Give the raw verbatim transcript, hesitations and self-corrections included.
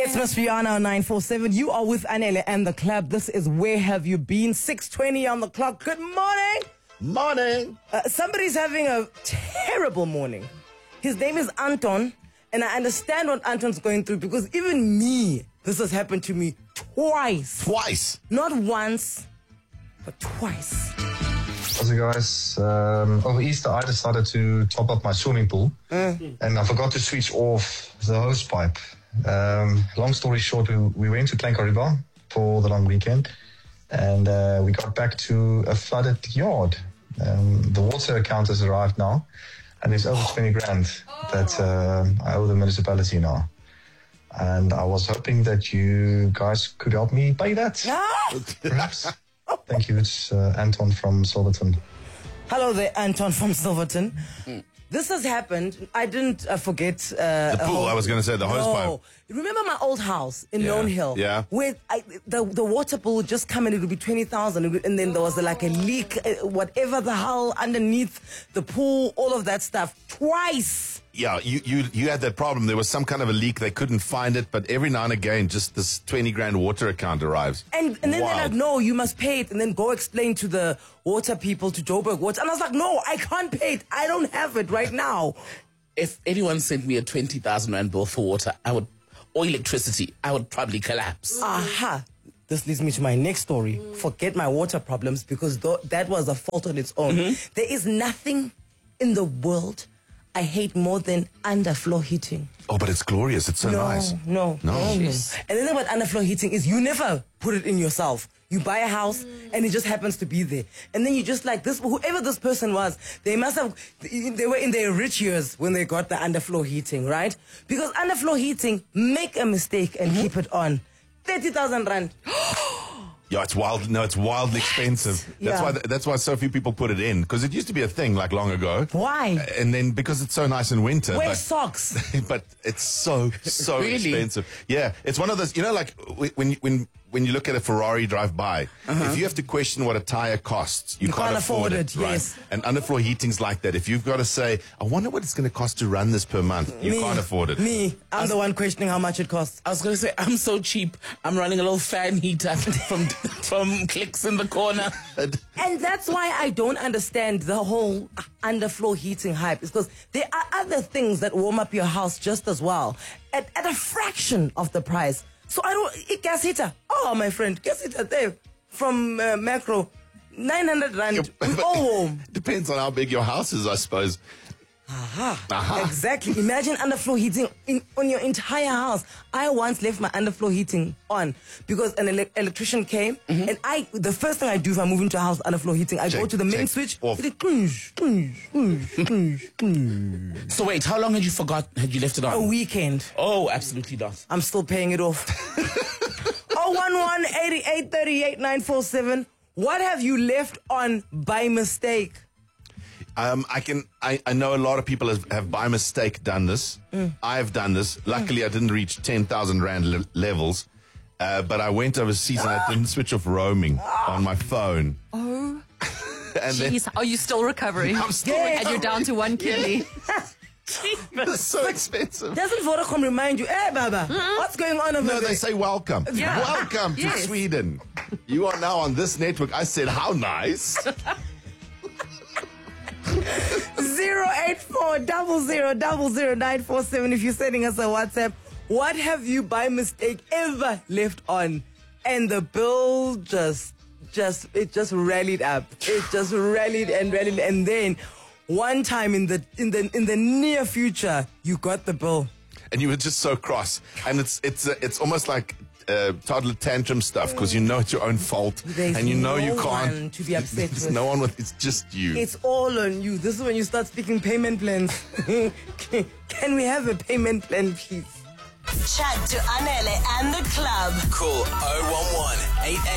It's Miss Rihanna on nine four seven. You are with Anele and the club. This is Where Have You Been? six twenty on the clock. Good morning. Morning. Uh, somebody's having a terrible morning. His name is Anton, and I understand what Anton's going through because even me, this has happened to me twice. Twice? Not once, but twice. So guys, um, over Easter I decided to top up my swimming pool mm. and I forgot to switch off the hose pipe. Um, long story short, we, we went to Klein-Kariba for the long weekend and uh, we got back to a flooded yard. Um, the water account has arrived now and it's over twenty grand that uh, I owe the municipality now. And I was hoping that you guys could help me pay that, perhaps. Thank you. It's uh, Anton from Silverton. Hello there, Anton from Silverton. Mm. This has happened. I didn't uh, forget... Uh, the pool, whole, I was going to say, the hose no. pipe. Remember my old house in yeah. Lone Hill? Yeah. Where I, the, the water pool would just come in, it would be twenty thousand, and then there was like a leak, uh, whatever the hell, underneath the pool, all of that stuff, twice. Yeah, you, you you had that problem. There was some kind of a leak. They couldn't find it, but every now and again, just this twenty grand water account arrives. And, and then Wild. they're like, no, you must pay it, and then go explain to the water people, to Joburg Water. And I was like, no, I can't pay it. I don't have it right now. If anyone sent me a twenty thousand rand bill for water, I would, or electricity, I would probably collapse. Aha. This leads me to my next story. Forget my water problems, because th- that was a fault on its own. Mm-hmm. There is nothing in the world I hate more than underfloor heating. Oh, but it's glorious. It's so no, nice. No, no, no. Yes. And the thing about underfloor heating is you never put it in yourself. You buy a house and it just happens to be there. And then you just like this, whoever this person was, they must have, they were in their rich years when they got the underfloor heating, right? Because underfloor heating, make a mistake and mm-hmm. keep it on. thirty thousand rand. Yeah, it's wild. No, it's wildly expensive. That's yeah. why. That's why so few people put it in, because it used to be a thing like long ago. Why? And then because it's so nice in winter. Wear but, socks. But it's so so Really? expensive. Yeah, it's one of those. You know, like when when when you look at a Ferrari drive by, uh-huh. if you have to question what a tire costs, you, you can't, can't afford, afford it. it. Right? Yes. And underfloor heating's like that. If you've got to say, I wonder what it's going to cost to run this per month, you me, can't afford it. Me, I'm the one questioning how much it costs. I was going to say, I'm so cheap. I'm running a little fan heater from from Clicks in the corner. And that's why I don't understand the whole underfloor heating hype. It's because there are other things that warm up your house just as well at, at a fraction of the price. So I don't, a gas heater. Oh, my friend, gas heater there from uh, Macro, nine hundred rand. Yeah, we all warm. Depends on how big your house is, I suppose. Aha, Aha. Exactly. Imagine underfloor heating in, on your entire house. I once left my underfloor heating on because an ele- electrician came, mm-hmm. and I, the first thing I do if I move into a house underfloor heating, I check, go to the main check, switch. off. It cloosh, cloosh, cloosh, cloosh, cloosh. So wait, how long had you forgot, had you left it on? A weekend. Oh, absolutely not. I'm still paying it off. oh one one, eight eight three eight, nine four seven. What have you left on by mistake? Um, I can. I, I know a lot of people have, have by mistake done this. Mm. I've done this. Luckily, mm. I didn't reach ten thousand rand le- levels, uh, but I went overseas and I didn't switch off roaming on my phone. Oh, and jeez! Are you still recovering? I'm still Yeah. recovering. And you're down to one kidney. It's so expensive. Doesn't Vodacom remind you, hey, Baba, mm-hmm. what's going on over No, there? they say welcome. Yeah. Welcome to Yes. Sweden. You are now on this network. I said, how nice. Zero eight four double zero double zero nine four seven. If you're sending us a WhatsApp, what have you by mistake ever left on? And the bill just, just, it just rallied up. It just rallied and rallied, and then one time in the in the in the near future, you got the bill. And you were just so cross. And it's it's uh, it's almost like uh, toddler tantrum stuff, because you know it's your own fault. There's and you know no you can't. one to be upset There's with. no one with. It's just you. It's all on you. This is when you start speaking payment plans. Can we have a payment plan, please? Chat to Anele and the club. Call oh one one, eight eight